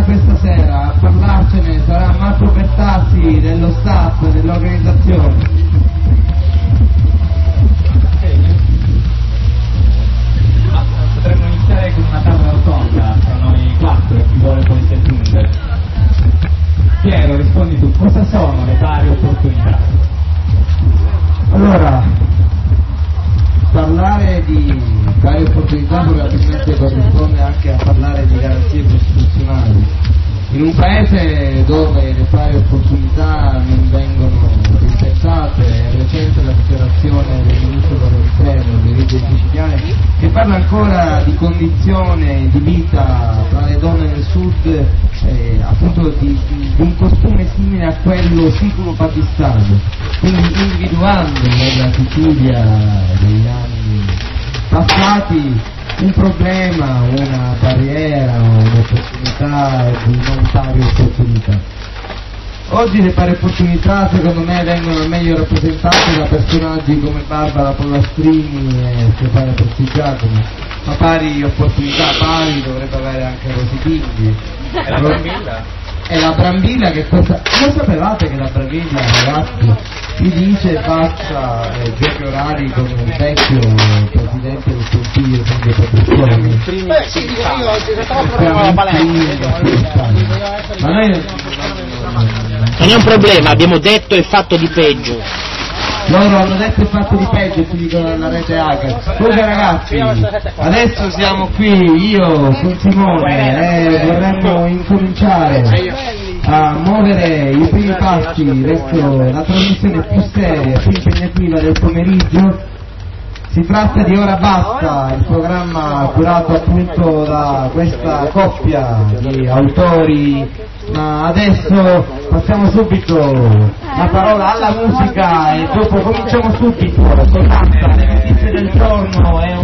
questa sera a parlarcene sarà Marco Bertazzi dello staff, dell'organizzazione. Potremmo iniziare con una tavola rotonda tra noi quattro e chi vuole poi si aggiungere. Piero, rispondi tu, cosa sono le pari opportunità? Allora, parlare di pari opportunità probabilmente corrisponde anche a parlare di garanzie costituzionali. In un paese dove le pari opportunità non vengono rispettate, è recente la dichiarazione del ministro dell'interno, Luigi Siciliani, che parla ancora di condizione di vita tra le donne del sud, appunto di un costume simile a quello siculo-pakistano, quindi individuando nella Sicilia degli anni passati un problema, una barriera, un'opportunità di non pari opportunità. Oggi le pari opportunità secondo me vengono meglio rappresentate da personaggi come Barbara Pollastrini e Stefano Prestigiacomo, ma pari opportunità pari dovrebbe avere anche Rositini. E la Brambilla? E la Brambilla che cosa... Non sapevate che la Brambilla, ragazzi, si dice faccia giochi orari con il vecchio Presidente del Consiglio di Protezione? Sì, dico io oggi, se stavo provando la palestra. Ma noi... Non è un problema, abbiamo detto e fatto di peggio. Loro hanno detto e fatto di peggio, ti dicono nella rete hacker. Comunque ragazzi, adesso siamo qui, io con Simone, e vorremmo incominciare a muovere i primi passi verso la trasmissione più seria e più impegnativa del pomeriggio. Si tratta di Ora Basta, il programma curato appunto da questa coppia di autori, ma adesso passiamo subito la parola alla musica e dopo cominciamo subito con le notizie del giorno e